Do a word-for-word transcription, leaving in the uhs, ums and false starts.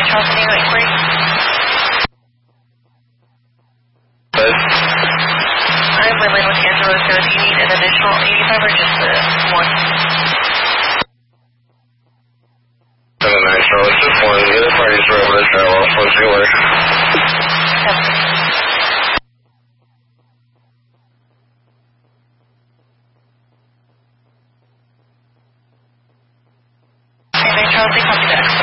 Charles, any other inquiry? But I'm Lynn with Angelo, so do you need an additional eighty-five or just the one? seven nine Charlie, just one. The other parties were able to travel off once they were. Okay, Charles, they copy that.